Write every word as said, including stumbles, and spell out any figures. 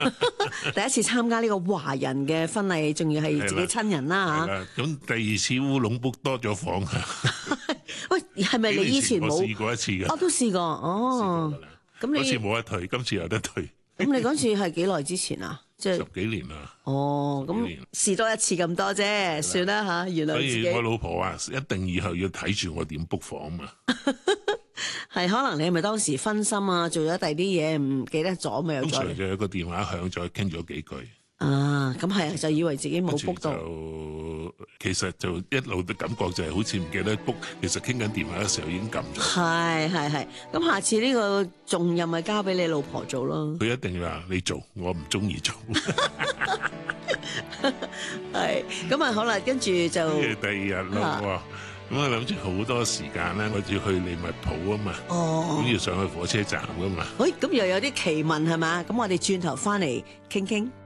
第一次參加呢個華人嘅婚禮，仲要係自己親人啦嚇。咁第二次烏龍卜多咗房啊！ 喂，係咪你以前冇？ 我試過一次嘅， 我都試過。哦，咁你嗰次冇得退，今次有得退。 咁你嗰次係幾耐之前啊？即係十幾年啦。 哦，咁試多一次咁多啫，算啦嚇。原來自己。 所以我老婆話一定以後要睇住我點 book 房嘛。 係可能你係咪當時分心啊？做咗第二啲嘢唔記得咗咪又再。 通常就有個電話響咗，傾咗幾句。 啊，咁係啊，就以為自己冇 book 到。 就其實就一路都感覺就係好似唔記得 book，其實傾緊電話嘅時候已經撳咗。 係係係，咁下次呢個重任咪交俾你老婆做咯。 佢一定話你做，我唔中意做。 係，咁啊好啦，跟住就第二日咯。咁我諗住好多時間咧，我要去利物浦啊嘛， 哦， 咁要上去火車站噶嘛。 誒，咁又有啲奇聞係嘛？咁我哋轉頭翻嚟傾傾。